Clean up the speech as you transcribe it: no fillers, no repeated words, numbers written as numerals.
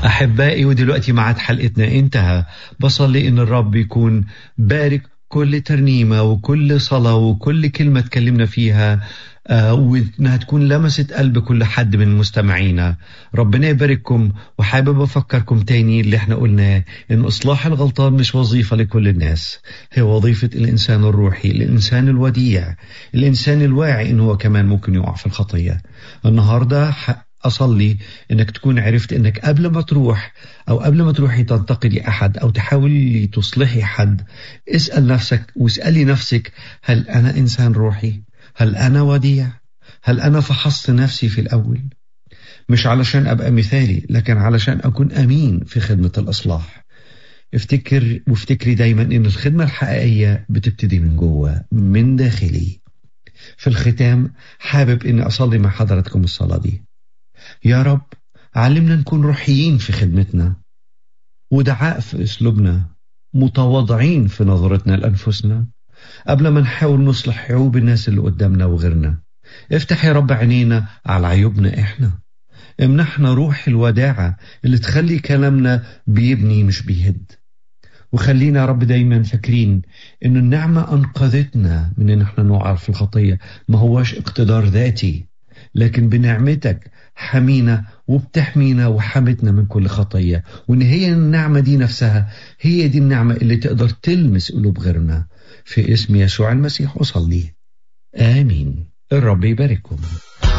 أحبائي، ودلوقتي ميعاد حلقتنا انتهى. بصلي إن الرب يكون بارك كل ترنيمة وكل صلاة وكل كلمة تكلمنا فيها، وإنها تكون لمست قلب كل حد من مستمعينا. ربنا يبارككم. وحابب أفكركم تاني اللي احنا قلناه، إن إصلاح الغلطان مش وظيفة لكل الناس، هي وظيفة الإنسان الروحي، الإنسان الوديع، الإنسان الواعي إنه هو كمان ممكن يقع في الخطية. النهاردة أصلي إنك تكون عرفت إنك قبل ما تروح أو قبل ما تروحي تنتقدي أحد أو تحاولي تصلحي حد، اسأل نفسك واسألي نفسك: هل أنا إنسان روحي؟ هل أنا وديع؟ هل أنا فحصت نفسي في الأول؟ مش علشان أبقى مثالي، لكن علشان أكون أمين في خدمة الإصلاح. وافتكري دايما إن الخدمة الحقيقية بتبتدي من جوه، من داخلي. في الختام حابب إني أصلي مع حضراتكم الصلاة دي: يا رب، علمنا نكون روحيين في خدمتنا، ودعاء في أسلوبنا، متواضعين في نظرتنا لأنفسنا قبل ما نحاول نصلح عيوب الناس اللي قدامنا وغيرنا. افتح يا رب عينينا على عيوبنا احنا، امنحنا روح الوداعة اللي تخلي كلامنا بيبني مش بيهد. وخلينا يا رب دايما فاكرين ان النعمة انقذتنا من ان احنا نقع في الخطية، ما هوش اقتدار ذاتي، لكن بنعمتك حمينا وبتحمينا وحمتنا من كل خطية. وان هي النعمة دي نفسها هي دي النعمة اللي تقدر تلمس قلوب غيرنا. في اسم يسوع المسيح أصلي، آمين. الرب يبارككم.